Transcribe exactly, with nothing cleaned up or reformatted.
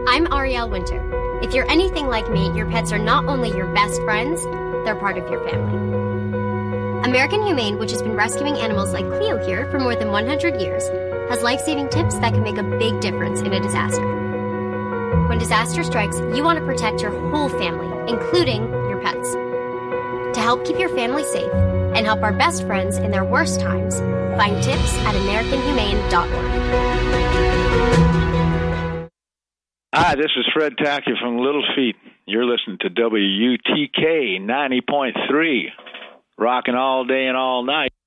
I'm Arielle Winter. If you're anything like me, your pets are not only your best friends, they're part of your family. American Humane, which has been rescuing animals like Cleo here for more than one hundred years, has life-saving tips that can make a big difference in a disaster. When disaster strikes, you want to protect your whole family, including your pets. To help keep your family safe and help our best friends in their worst times, find tips at american humane dot org. Hi, this is Fred Tackett from Little Feat. You're listening to W U T K ninety point three, rocking all day and all night.